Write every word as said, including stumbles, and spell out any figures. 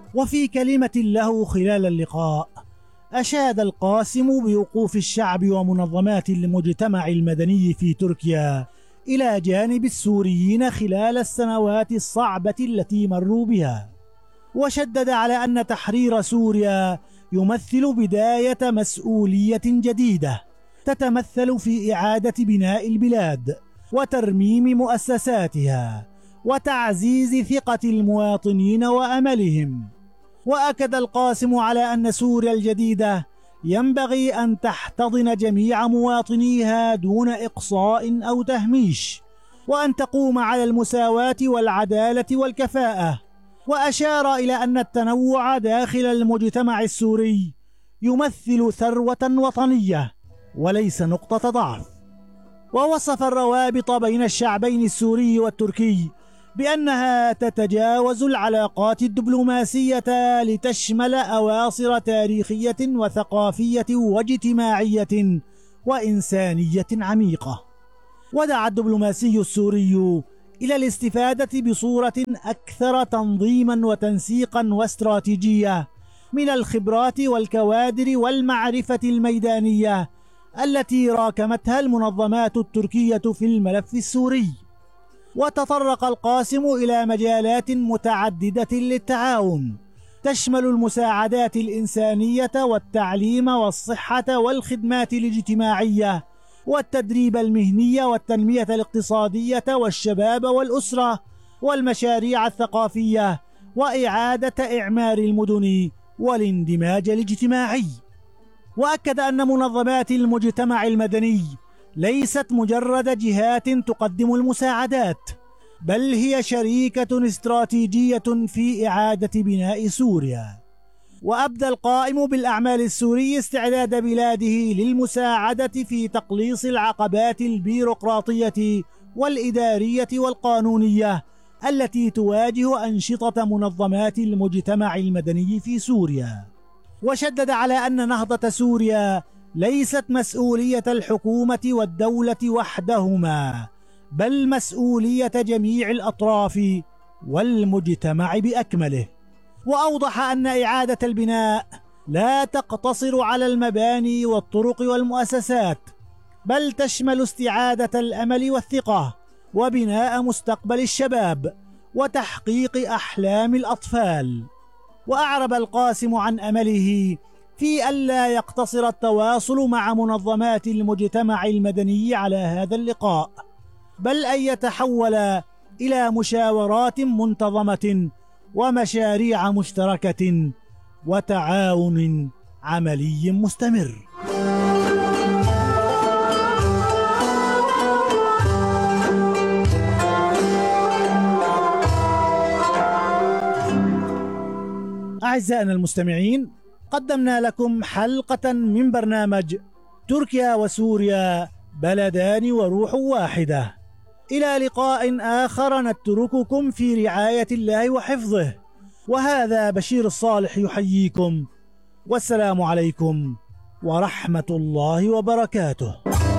وفي كلمة له خلال اللقاء أشاد القاسم بوقوف الشعب ومنظمات المجتمع المدني في تركيا إلى جانب السوريين خلال السنوات الصعبة التي مروا بها، وشدد على أن تحرير سوريا يمثل بداية مسؤولية جديدة تتمثل في إعادة بناء البلاد وترميم مؤسساتها وتعزيز ثقة المواطنين وأملهم. وأكد القاسم على أن سوريا الجديدة ينبغي أن تحتضن جميع مواطنيها دون إقصاء أو تهميش، وأن تقوم على المساواة والعدالة والكفاءة. وأشار إلى أن التنوع داخل المجتمع السوري يمثل ثروة وطنية وليس نقطة ضعف. ووصف الروابط بين الشعبين السوري والتركي بأنها تتجاوز العلاقات الدبلوماسية لتشمل أواصر تاريخية وثقافية واجتماعية وإنسانية عميقة. ودعا الدبلوماسي السوري إلى الاستفادة بصورة أكثر تنظيما وتنسيقا واستراتيجية من الخبرات والكوادر والمعرفة الميدانية التي راكمتها المنظمات التركية في الملف السوري. وتطرق القاسم إلى مجالات متعددة للتعاون تشمل المساعدات الإنسانية والتعليم والصحة والخدمات الاجتماعية والتدريب المهني والتنمية الاقتصادية والشباب والأسرة والمشاريع الثقافية وإعادة إعمار المدن والاندماج الاجتماعي. وأكد أن منظمات المجتمع المدني ليست مجرد جهات تقدم المساعدات، بل هي شريكة استراتيجية في إعادة بناء سوريا. وأبدى القائم بالأعمال السوري استعداد بلاده للمساعدة في تقليص العقبات البيروقراطية والإدارية والقانونية التي تواجه أنشطة منظمات المجتمع المدني في سوريا. وشدد على أن نهضة سوريا ليست مسؤولية الحكومة والدولة وحدهما، بل مسؤولية جميع الأطراف والمجتمع بأكمله. وأوضح أن إعادة البناء لا تقتصر على المباني والطرق والمؤسسات، بل تشمل استعادة الأمل والثقة وبناء مستقبل الشباب وتحقيق أحلام الأطفال. وأعرب القاسم عن أمله في ألا يقتصر التواصل مع منظمات المجتمع المدني على هذا اللقاء، بل أن يتحول إلى مشاورات منتظمة ومشاريع مشتركة وتعاون عملي مستمر. أعزائنا المستمعين، قدمنا لكم حلقة من برنامج تركيا وسوريا بلدان وروح واحدة. إلى لقاء آخر نترككم في رعاية الله وحفظه، وهذا بشير الصالح يحييكم، والسلام عليكم ورحمة الله وبركاته.